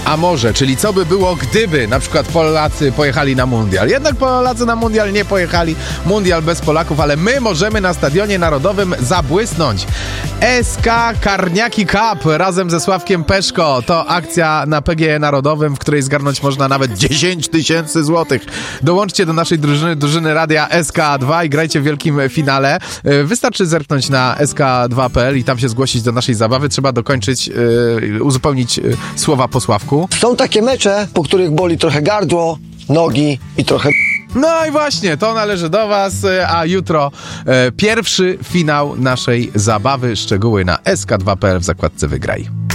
A może, czyli co by było, gdyby na przykład Polacy pojechali na mundial? Jednak Polacy na mundial nie pojechali, mundial bez Polaków, ale my możemy na Stadionie Narodowym zabłysnąć. SK Karniaki Cup razem ze Sławkiem Peszko to akcja na PGE Narodowym, w której zgarnąć można nawet 10 000 złotych. Dołączcie do naszej drużyny radia SK2 i grajcie w wielkim finale. Wystarczy zerknąć na sk2.pl i tam się zgłosić do naszej zabawy. Trzeba dokończyć, uzupełnić słowa po Sławku. Są takie mecze, po których boli trochę gardło, nogi i trochę... No i właśnie, to należy do was, a jutro pierwszy finał naszej zabawy. Szczegóły na sk2.pl w zakładce Wygraj.